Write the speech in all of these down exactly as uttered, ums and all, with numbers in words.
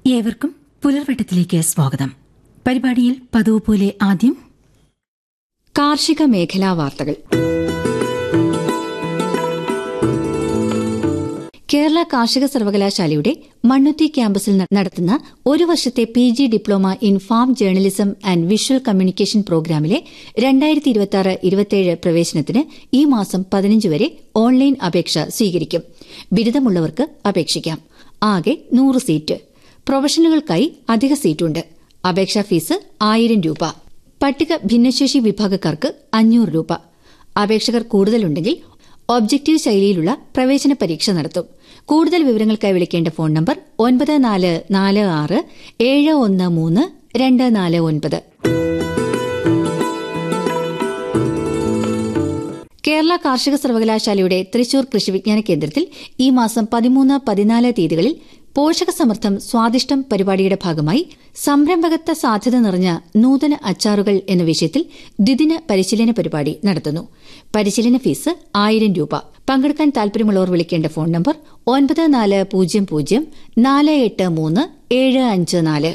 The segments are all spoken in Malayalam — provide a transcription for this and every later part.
ഏവർക്കും പുലർവട്ടത്തിലേക്ക് സ്വാഗതം. പരിപാടിയിൽ പതിവ് പോലെ ആദ്യം കാർഷിക മേഖലാ വാർത്തകൾ. കേരള കാർഷിക സർവകലാശാലയുടെ മണ്ണുത്തി ക്യാമ്പസിൽ നടത്തുന്ന ഒരു വർഷത്തെ P G diploma in farm journalism and visual communication പ്രോഗ്രാമിലെ രണ്ടായിരത്തി ഇരുപത്തിയാറ് ഇരുപത്തിയേഴ് പ്രവേശനത്തിന് ഈ മാസം പതിനഞ്ച് വരെ ഓൺലൈൻ അപേക്ഷ സ്വീകരിക്കും. ബിരുദമുള്ളവർക്ക് അപേക്ഷിക്കാം. ആകെ നൂറ് സീറ്റ്. പ്രൊഫഷണലുകൾക്കായി അധിക സീറ്റുണ്ട്. അപേക്ഷാ ഫീസ് ആയിരം രൂപ. പട്ടിക ഭിന്നശേഷി വിഭാഗക്കാർക്ക് അഞ്ഞൂറ് രൂപ. അപേക്ഷകർ കൂടുതലുണ്ടെങ്കിൽ ഒബ്ജക്റ്റീവ് ശൈലിയിലുള്ള പ്രവേശന പരീക്ഷ നടത്തും. കൂടുതൽ വിവരങ്ങൾക്കായി വിളിക്കേണ്ട ഫോൺ നമ്പർ ഒൻപത് നാല് നാല് ആറ് ഏഴ് ഒന്ന് മൂന്ന് രണ്ട് നാല് ഒൻപത്. കേരള കാർഷിക സർവകലാശാലയുടെ തൃശൂർ കൃഷിവിജ്ഞാന കേന്ദ്രത്തിൽ ഈ മാസം പതിമൂന്ന് പതിനാല് തീയതികളിൽ പോഷകസമൃദ്ധം സ്വാദിഷ്ടം പരിപാടിയുടെ ഭാഗമായി സംരംഭകത്വ സാധ്യത നിറഞ്ഞ നൂതന അച്ചാറുകൾ എന്ന വിഷയത്തിൽ ദ്വിദിന പരിശീലന പരിപാടി നടത്തുന്നു. പരിശീലന ഫീസ് ആയിരം രൂപ. പങ്കെടുക്കാൻ താൽപര്യമുള്ളവർ വിളിക്കേണ്ട ഫോൺ നമ്പർ ഒൻപത് നാല് പൂജ്യം പൂജ്യം നാല് എട്ട് മൂന്ന് ഏഴ് അഞ്ച് നാല്.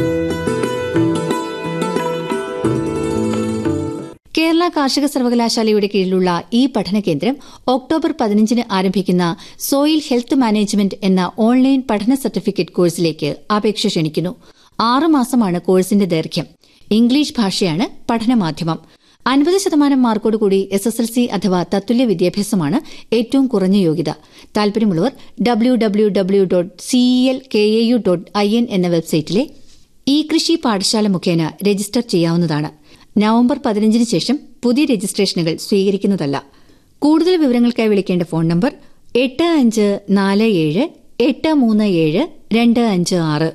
കേരള കാർഷിക സർവകലാശാലയുടെ കീഴിലുള്ള ഈ പഠന കേന്ദ്രം ഒക്ടോബർ പതിനഞ്ചിന് ആരംഭിക്കുന്ന സോയിൽ ഹെൽത്ത് മാനേജ്മെന്റ് എന്ന ഓൺലൈൻ പഠന സർട്ടിഫിക്കറ്റ് കോഴ്സിലേക്ക് അപേക്ഷ ക്ഷണിക്കുന്നു. ആറുമാസമാണ് കോഴ്സിന്റെ ദൈർഘ്യം. ഇംഗ്ലീഷ് ഭാഷയാണ് പഠനമാധ്യമം. അൻപത് ശതമാനം മാർക്കോടുകൂടി എസ് എസ് എൽ സി അഥവാ തത്തുല്യ വിദ്യാഭ്യാസമാണ് ഏറ്റവും കുറഞ്ഞ യോഗ്യത. താൽപര്യമുള്ളവർ W W W dot CEL K A U dot I N എന്ന വെബ്സൈറ്റിലെ ഇ കൃഷി പാഠശാല മുഖേന രജിസ്റ്റർ ചെയ്യാവുന്നതാണ്. നവംബർ പതിനഞ്ചിന് ശേഷം പുതിയ രജിസ്ട്രേഷനുകൾ സ്വീകരിക്കുന്നതല്ല. കൂടുതൽ വിവരങ്ങൾക്കായി വിളിക്കേണ്ട ഫോൺ നമ്പർ എട്ട് അഞ്ച് നാല് ഏഴ് എട്ട് മൂന്ന് ഏഴ് രണ്ട് അഞ്ച് ആറ്.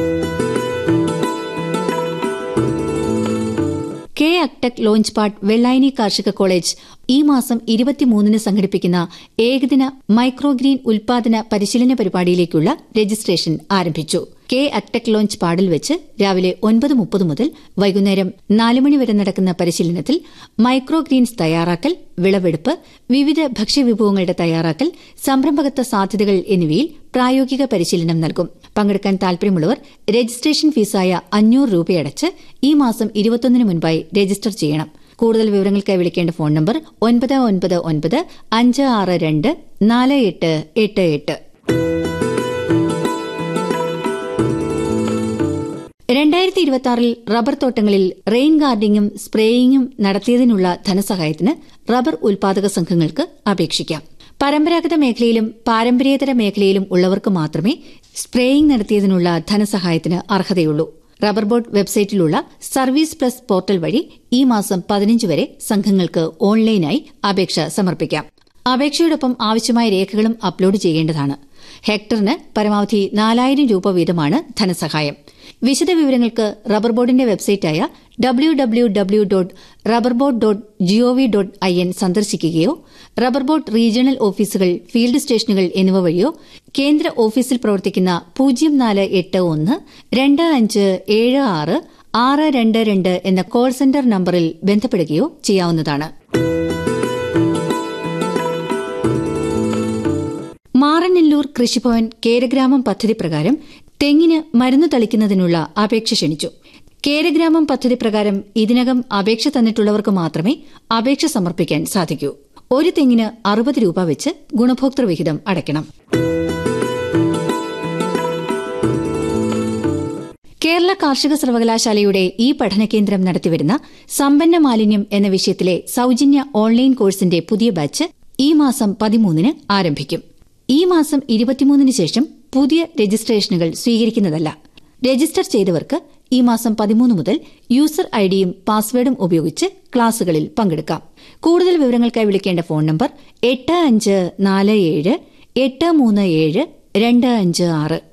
കെ അക്ടെക് ലോഞ്ച് പാഡ് വെള്ളായണി കാർഷിക കോളേജ് ഈ മാസം ഇരുപത്തിമൂന്നിന് സംഘടിപ്പിക്കുന്ന ഏകദിന മൈക്രോഗ്രീൻ ഉൽപാദന പരിശീലന പരിപാടിയിലേക്കുള്ള രജിസ്ട്രേഷൻ ആരംഭിച്ചു. കെ അക്ടെക് ലോഞ്ച് പാഡിൽ വെച്ച് രാവിലെ ഒൻപത് മുപ്പത് മുതൽ വൈകുന്നേരം നാല് മണി വരെ നടക്കുന്ന പരിശീലനത്തിൽ മൈക്രോഗ്രീൻസ് തയ്യാറാക്കൽ, വിളവെടുപ്പ്, വിവിധ ഭക്ഷ്യവിഭവങ്ങളുടെ തയ്യാറാക്കൽ, സംരംഭകത്വ സാധ്യതകൾ എന്നിവയിൽ പ്രായോഗിക പരിശീലനം നൽകും. പങ്കെടുക്കാൻ താൽപര്യമുള്ളവർ രജിസ്ട്രേഷൻ ഫീസായ അഞ്ഞൂറ് രൂപയടച്ച് ഈ മാസം ഇരുപത്തൊന്നിന് മുൻപായി രജിസ്റ്റർ ചെയ്യണം. കൂടുതൽ വിവരങ്ങൾക്കായി വിളിക്കേണ്ട ഫോൺ നമ്പർ ഒൻപത് ഒൻപത് ഒൻപത് അഞ്ച് ആറ് രണ്ട് നാല് എട്ട് എട്ട് എട്ട്. രണ്ടായിരത്തി ഇരുപത്തിയാറിൽ റബ്ബർ തോട്ടങ്ങളിൽ റെയിൻ ഗാർഡനിങ്ങും സ്പ്രേയിങ്ങും നടത്തിയതിനുള്ള ധനസഹായത്തിന് റബ്ബർ ഉൽപാദക സംഘങ്ങൾക്ക് അപേക്ഷിക്കാം. പരമ്പരാഗത മേഖലയിലും പാരമ്പര്യേതര മേഖലയിലും ഉള്ളവർക്ക് മാത്രമേ spraying നടത്തിയതിനുള്ള ധനസഹായത്തിന് അർഹതയുള്ളൂ. Rubber board വെബ്സൈറ്റിലുള്ള service plus portal വഴി ഈ മാസം പതിനഞ്ച് വരെ സംഘങ്ങൾക്ക് ഓൺലൈനായി അപേക്ഷ സമർപ്പിക്കാം. അപേക്ഷയോടൊപ്പം ആവശ്യമായ രേഖകളും അപ്ലോഡ് ചെയ്യേണ്ടതാണ്. ഹെക്ടറിന് പരമാവധി നാലായിരം രൂപ വീതമാണ് ധനസഹായം. വിശദവിവരങ്ങൾക്ക് റബ്ബർ ബോർഡിന്റെ വെബ്സൈറ്റായ W W W dot rubber board dot G O V dot I N സന്ദർശിക്കുകയോ rubber board regional ഓഫീസുകൾ, ഫീൽഡ് സ്റ്റേഷനുകൾ എന്നിവ വഴിയോ കേന്ദ്ര ഓഫീസിൽ പ്രവർത്തിക്കുന്ന പൂജ്യം നാല് എട്ട് ഒന്ന് രണ്ട് അഞ്ച് ഏഴ് ആറ് ആറ് രണ്ട് രണ്ട് എന്ന കോൾ സെന്റർ നമ്പറിൽ ബന്ധപ്പെടുകയോ ചെയ്യാവുന്നതാണ്. മാറനല്ലൂർ കൃഷിഭവൻ കേരഗ്രാമം പദ്ധതി പ്രകാരം തെങ്ങിന് മരുന്ന് തളിക്കുന്നതിനുള്ള അപേക്ഷ ക്ഷണിച്ചു. കേരഗ്രാമം പദ്ധതി പ്രകാരം ഇതിനകം അപേക്ഷ തന്നിട്ടുള്ളവർക്ക് മാത്രമേ അപേക്ഷ സമർപ്പിക്കാൻ സാധിക്കൂ. ഒരു തെങ്ങിന് അറുപത് രൂപ വെച്ച് ഗുണഭോക്തൃ വിഹിതം അടയ്ക്കണം. കേരള കാർഷിക സർവകലാശാലയുടെ ഈ പഠനകേന്ദ്രം നടത്തിവരുന്ന സമ്പന്ന മാലിന്യം എന്ന വിഷയത്തിലെ സൌജന്യ ഓൺലൈൻ കോഴ്സിന്റെ പുതിയ ബാച്ച് ഈ മാസം പതിമൂന്നിന് ആരംഭിക്കും. ഈ മാസം ഇരുപത്തിമൂന്നിന് ശേഷം പുതിയ രജിസ്ട്രേഷനുകൾ സ്വീകരിക്കുന്നതല്ല. രജിസ്റ്റർ ചെയ്തവർക്ക് ഈ മാസം പതിമൂന്ന് മുതൽ യൂസർ ഐഡിയും പാസ്വേഡും ഉപയോഗിച്ച് ക്ലാസുകളിൽ പങ്കെടുക്കാം. കൂടുതൽ വിവരങ്ങൾക്കായി വിളിക്കേണ്ട ഫോൺ നമ്പർ എട്ട് അഞ്ച് നാല് ഏഴ് എട്ട് മൂന്ന് ഏഴ് രണ്ട് അഞ്ച് ആറ്.